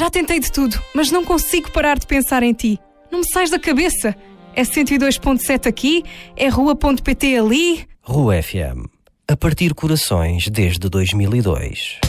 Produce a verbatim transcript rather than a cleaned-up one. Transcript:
Já tentei de tudo, mas não consigo parar de pensar em ti. Não me sais da cabeça. É cento e dois ponto sete aqui, é rua ponto pt ali. Rua F M. A partir corações desde dois mil e dois.